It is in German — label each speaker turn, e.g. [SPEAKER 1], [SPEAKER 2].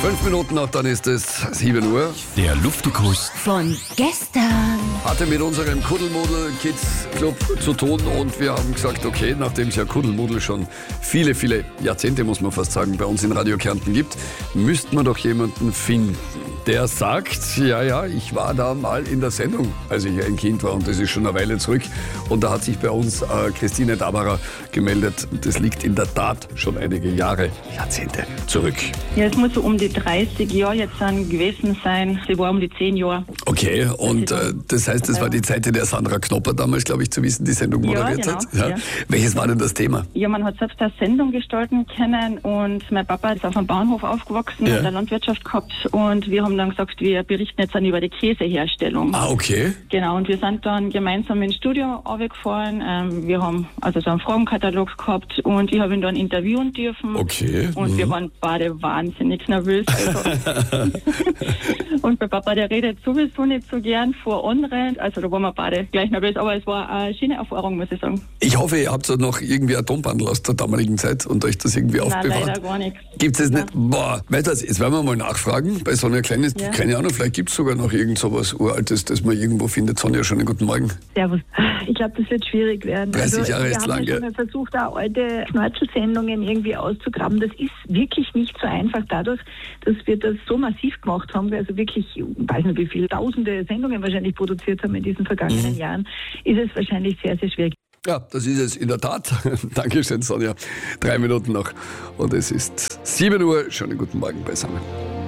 [SPEAKER 1] 5 Minuten noch, dann ist es 7 Uhr.
[SPEAKER 2] Der Luftikus
[SPEAKER 3] Von gestern.
[SPEAKER 1] Hatte mit unserem Kuddelmuddel Kids Club zu tun und wir haben gesagt, okay, nachdem es ja Kuddelmuddel schon viele, viele Jahrzehnte, muss man fast sagen, bei uns in Radio Kärnten gibt, müsste man doch jemanden finden, der sagt, ja, ich war da mal in der Sendung, als ich ein Kind war und das ist schon eine Weile zurück. Und da hat sich bei uns Christine Dabarer gemeldet. Das liegt in der Tat schon einige Jahre, Jahrzehnte zurück.
[SPEAKER 4] Ja, es muss so um die 30 Jahre jetzt dann gewesen sein. Sie war um die 10 Jahre.
[SPEAKER 1] Okay, und das heißt, das war die Zeit, in der Sandra Knopper damals, glaube ich, zu wissen, die Sendung moderiert
[SPEAKER 4] genau,
[SPEAKER 1] hat. Ja.
[SPEAKER 4] ja.
[SPEAKER 1] Welches war denn das Thema?
[SPEAKER 4] Ja, man hat selbst eine Sendung gestalten können und mein Papa ist auf einem Bauernhof aufgewachsen,
[SPEAKER 1] Ja.
[SPEAKER 4] hat eine Landwirtschaft gehabt und wir haben dann gesagt, wir berichten jetzt dann über die Käseherstellung.
[SPEAKER 1] Ah, okay.
[SPEAKER 4] Genau, und wir sind dann gemeinsam ins Studio runtergefahren. Wir haben also so einen Fragenkatalog gehabt und ich habe ihn dann interviewen dürfen.
[SPEAKER 1] Okay.
[SPEAKER 4] Und wir waren beide wahnsinnig nervös. Also. Und mein Papa, der redet sowieso nicht so gern vor anderen. Also da waren wir beide gleich nervös. Aber es war eine schöne Erfahrung, muss ich sagen.
[SPEAKER 1] Ich hoffe, ihr habt so noch irgendwie ein Tonbandel aus der damaligen Zeit und euch das irgendwie
[SPEAKER 4] Nein,
[SPEAKER 1] aufbewahrt.
[SPEAKER 4] leider gar nichts.
[SPEAKER 1] Gibt es nicht? Boah, weißt du was, jetzt werden wir mal nachfragen bei so einer kleinen,
[SPEAKER 4] Ja.
[SPEAKER 1] keine Ahnung, vielleicht gibt es sogar noch irgend sowas Uraltes, das man irgendwo findet. Sonja, schönen guten Morgen.
[SPEAKER 5] Servus. Ich glaube, das wird schwierig werden.
[SPEAKER 1] 30 Jahre ist
[SPEAKER 5] wir
[SPEAKER 1] lang,
[SPEAKER 5] haben ja
[SPEAKER 1] gell?
[SPEAKER 5] schon mal versucht, auch alte Schnörkelsendungen irgendwie auszugraben. Das ist wirklich nicht so einfach dadurch, dass wir das so massiv gemacht haben. Wir also wirklich, ich weiß nicht wie viele, tausende Sendungen wahrscheinlich produziert haben in diesen vergangenen Jahren, ist es wahrscheinlich sehr, sehr schwierig.
[SPEAKER 1] Ja, das ist es in der Tat. Dankeschön, Sonja. 3 Minuten noch und es ist 7 Uhr. Schönen guten Morgen beisammen.